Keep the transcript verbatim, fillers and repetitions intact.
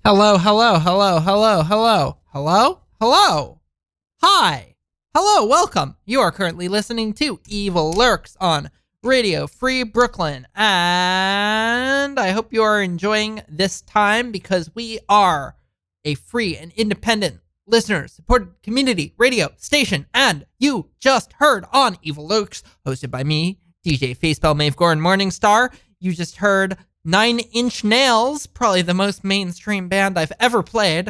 Hello, hello, hello, hello, hello, hello, hello, hi, hello, welcome. You are currently listening to Evil Lurks on Radio Free Brooklyn, and I hope you are enjoying this time because we are a free and independent listener-supported community radio station, and you just heard on Evil Lurks, hosted by me, D J Facepell Maeve Gordon Morningstar. You just heard Nine Inch Nails, probably the most mainstream band I've ever played,